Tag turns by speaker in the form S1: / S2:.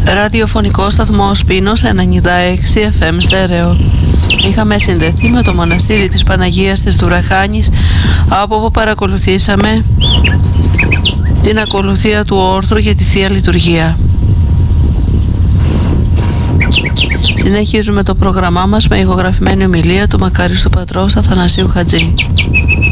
S1: Ραδιοφωνικό σταθμό Πίνος 96 FM στέρεο. Είχαμε συνδεθεί με το μοναστήρι της Παναγίας της Δουραχάνης, από όπου παρακολουθήσαμε την ακολουθία του όρθρου για τη Θεία Λειτουργία. Συνεχίζουμε το πρόγραμμά μας με ηχογραφημένη ομιλία του μακάριστου πατρός Αθανασίου Χατζή.